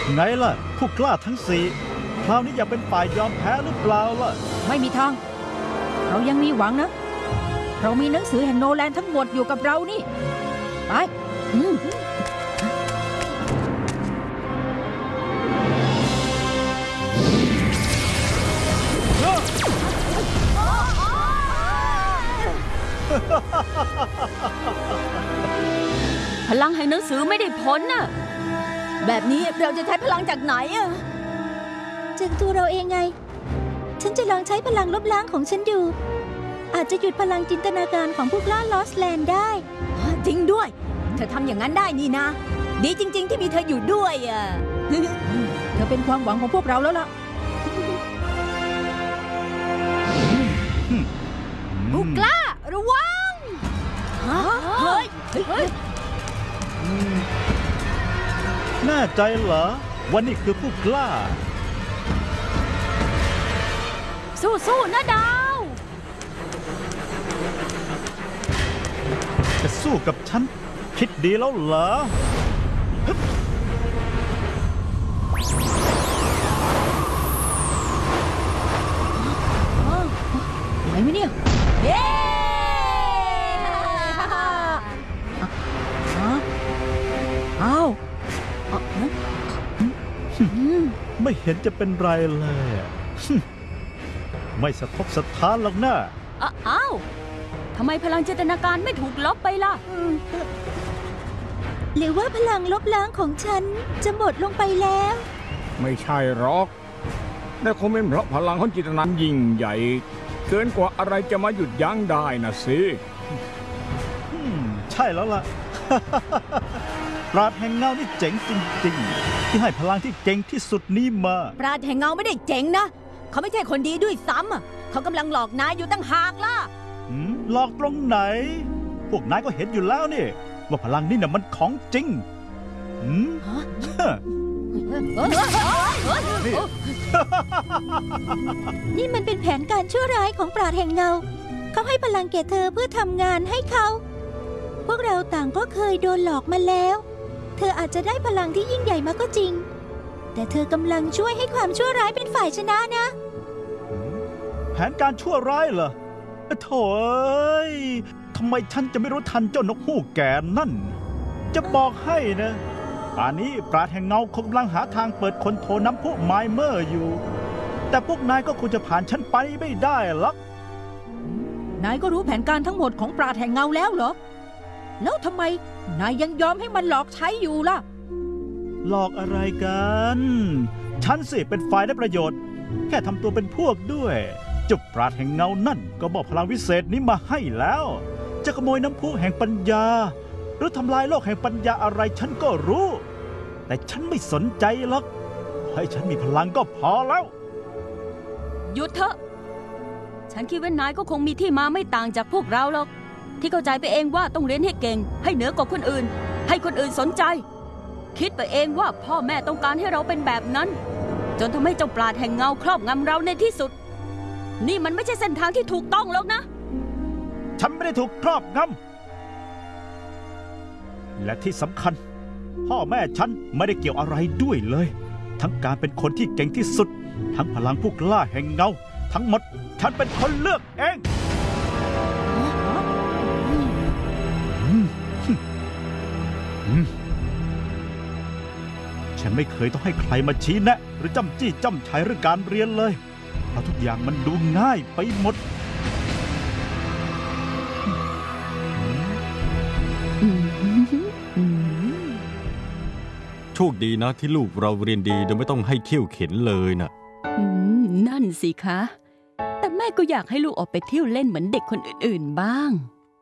ไงล่ะผู้กล้าทั้งสี่คราวนี้อยากเป็นฝ่ายยอมแพ้หรือเปล่าล่ะไม่มีทางเรายังมีหวังนะเรามีหนังสือแห่งโนแลนทั้งหมดอยู่กับเรานี่ไปพลังแห่งหนังสือไม่ได้ผลน่ะแบบนี้เราจะใช้พลังจากไหนอะจากตัวเราเองไงฉันจะลองใช้พลังลบล้างของฉันดูอาจจะหยุดพลังจินตนาการของผู้กล้าลอสแลนด์ได้จริงด้วยเธอทำอย่างนั้นได้นี่นะดีจริงๆที่มีเธออยู่ด้วยอ่ะเธอเป็นความหวังของพวกเราแล้วล่ะผู้กล้าระวังเฮ้ยแน่ใจเหรอว่านี่คือผู้กล้าสู้ๆนะดาวจะสู้กับฉันคิดดีแล้วเหรอไหวไหมเนี่ยเย้อ้าวไม่เห็นจะเป็นไรเลยไม่สะทกสะท้านหรอกนะอ้าวทำไมพลังจินตนาการไม่ถูกลบไปล่ะหรือว่าพลังลบล้างของฉันจะหมดลงไปแล้วไม่ใช่หรอกแต่คงเป็นเพราะพลังของจิตนายิ่งใหญ่เกินกว่าอะไรจะมาหยุดยั้งได้นะสิใช่แล้วล่ะ ปราดแห่งเงานี่เจ๋งจริงๆที่ให้พลังที่เก่งที่สุดนี้มาปราดแห่งเงาไม่ได้เจ๋งนะเขาไม่ใช่คนดีด้วยซ้ำเขากำลังหลอกนายอยู่ตั้งหากล่ะหลอกตรงไหนพวกนายก็เห็นอยู่แล้วนี่ว่าพลังนี่น่ะมันของจริงนี่มันเป็นแผนการชั่วร้ายของปราดแห่งเงาเขาให้พลังแก่เธอเพื่อทำงานให้เขาพวกเราต่างก็เคยโดนหลอกมาแล้วเธออาจจะได้พลังที่ยิ่งใหญ่มาก็จริงแต่เธอกำลังช่วยให้ความชั่วร้ายเป็นฝ่ายชนะนะแผนการชั่วร้ายเหรอโถ่ทำไมฉันจะไม่รู้ทันเจ้านกฮูกแก่นั่นจะบอกให้นะป่านนี้ปราดแห่งเงาคงกำลังหาทางเปิดคนโทน้ำพุไมเมอร์อยู่แต่พวกนายก็คงจะผ่านฉันไปไม่ได้หรอกนายก็รู้แผนการทั้งหมดของปราดแห่งเงาแล้วเหรอแล้วทำไมนายยังยอมให้มันหลอกใช้อยู่ล่ะหลอกอะไรกันฉันสิเป็นฝ่ายได้ประโยชน์แค่ทำตัวเป็นพวกด้วยจุดปราดแห่งเงานั่นก็บอกพลังวิเศษนี้มาให้แล้วจะขโมยน้ำพุแห่งปัญญาหรือทำลายโลกแห่งปัญญาอะไรฉันก็รู้แต่ฉันไม่สนใจหรอกให้ฉันมีพลังก็พอแล้วหยุดเถอะฉันคิดว่านายก็คงมีที่มาไม่ต่างจากพวกเราหรอกที่เข้าใจไปเองว่าต้องเรียนให้เก่งให้เหนือกว่าคนอื่นให้คนอื่นสนใจคิดไปเองว่าพ่อแม่ต้องการให้เราเป็นแบบนั้นจนทำให้เจ้าปราดแห่งเงาครอบงำเราในที่สุดนี่มันไม่ใช่เส้นทางที่ถูกต้องหรอกนะฉันไม่ได้ถูกครอบงำและที่สำคัญพ่อแม่ฉันไม่ได้เกี่ยวอะไรด้วยเลยทั้งการเป็นคนที่เก่งที่สุดทั้งพลังผู้กล้าแห่งเงาทั้งหมดฉันเป็นคนเลือกเองฉันไม่เคยต้องให้ใครมาชี้แนะหรือจ้ำจี้จ้ำชัยเรื่องการเรียนเลยเพราะทุกอย่างมันดูง่ายไปหมดโชคดีนะที่ลูกเราเรียนดีโดยไม่ต้องให้เขี้ยวเข็นเลยนะนั่นสิคะแต่แม่ก็อยากให้ลูกออกไปเที่ยวเล่นเหมือนเด็กคนอื่นๆบ้าง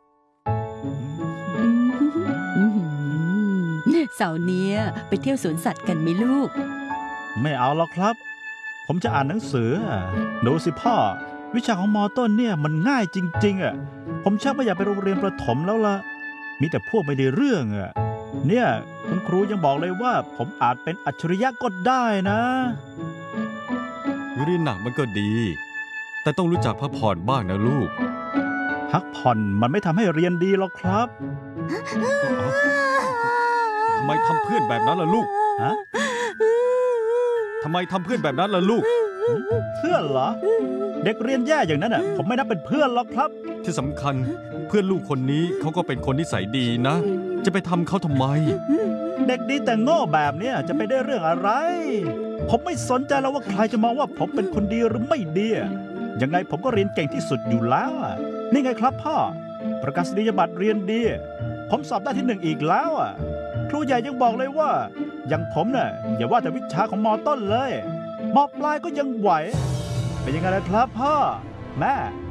เสาร์นี้ไปเที่ยวสวนสัตว์กันไหมลูกไม่เอาหรอกครับผมจะอ่านหนังสือดูสิพ่อวิชาของม.ต้นเนี่ยมันง่ายจริงๆผมชักไม่อยากไปโรงเรียนประถมแล้วล่ะมีแต่พวกไม่ได้เรื่องเนี่ยคุณครูยังบอกเลยว่าผมอาจเป็นอัจฉริยะก็ได้นะเรียนหนักมันก็ดีแต่ต้องรู้จักพักผ่อนบ้างนะลูกพักผ่อนมันไม่ทำให้เรียนดีหรอกครับทำไมทำเพื่อนแบบนั้นล่ะลูกฮะทำไมทำเพื่อนแบบนั้นล่ะลูกเพื่อนเหรอ เด็กเรียนแย่อย่างนั้นอ่ะ ผมไม่นับเป็นเพื่อนหรอกครับที่สำคัญเพื่อนลูกคนนี้เขาก็เป็นคนนิสัยดีนะ จะไปทำเขาทำไมเด็กดีแต่โง่แบบเนี้ยจะไปได้เรื่องอะไร ผมไม่สนใจแล้วว่าใครจะมองว่าผมเป็นคนดีหรือไม่ดียังไงผมก็เรียนเก่งที่สุดอยู่แล้วนี่ไงครับพ่อ ประกาศนียบัตรเรียนดี ผมสอบได้ที่1อีกแล้วครูใหญ่ยังบอกเลยว่าอย่างผมน่ะอย่าว่าแต่วิชาของม.ต้นเลยม.ปลายก็ยังไหวเป็นยังไงล่ะครับพ่อแม่